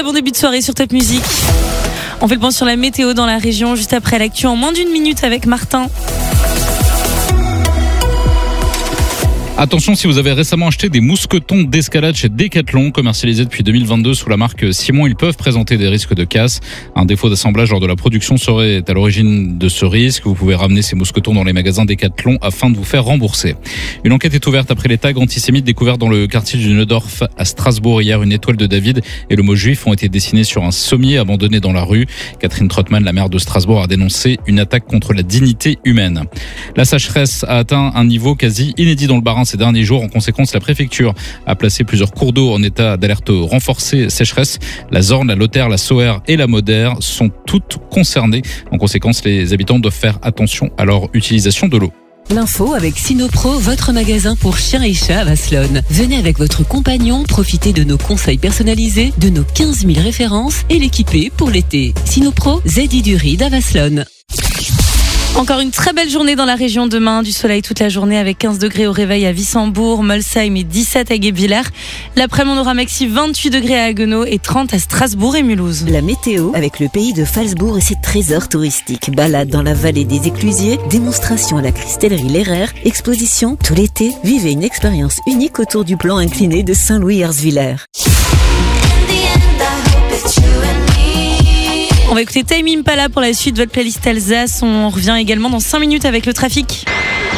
bon début de soirée sur Top Music. On fait le point sur la météo dans la région juste après l'actu en moins d'une minute avec Martin. Attention, si vous avez récemment acheté des mousquetons d'escalade chez Decathlon, commercialisés depuis 2022 sous la marque Simon, ils peuvent présenter des risques de casse. Un défaut d'assemblage lors de la production serait à l'origine de ce risque. Vous pouvez ramener ces mousquetons dans les magasins Decathlon afin de vous faire rembourser. Une enquête est ouverte après les tags antisémites découverts dans le quartier du Neudorf à Strasbourg. Hier, une étoile de David et le mot juif ont été dessinés sur un sommier abandonné dans la rue. Catherine Trottmann, la maire de Strasbourg, a dénoncé une attaque contre la dignité humaine. La sécheresse a atteint un niveau quasi inédit dans le Bas-Rhin ces derniers jours. En conséquence, la préfecture a placé plusieurs cours d'eau en état d'alerte renforcée sécheresse. La Zorn, la Lothaire, la Sauer et la Moder sont toutes concernées. En conséquence, les habitants doivent faire attention à leur utilisation de l'eau. L'info avec Sinopro, votre magasin pour chiens et chats à Vasselonne. Venez avec votre compagnon, profitez de nos conseils personnalisés, de nos 15 000 références et l'équiper pour l'été. Sinopro, Zedi du Ride à Vasselonne. Encore une très belle journée dans la région demain, du soleil toute la journée avec 15 degrés au réveil à Wissembourg, Molsheim et 17 à Guebwiller. L'après-midi on aura maxi 28 degrés à Haguenau et 30 à Strasbourg et Mulhouse. La météo avec le pays de Phalsbourg et ses trésors touristiques. Balade dans la vallée des Éclusiers, démonstration à la cristallerie Lehrer, exposition tout l'été. Vivez une expérience unique autour du plan incliné de Saint-Louis-Herzwiller. On va écouter Tame Impala pour la suite de votre playlist Alsace. On revient également dans 5 minutes avec le trafic.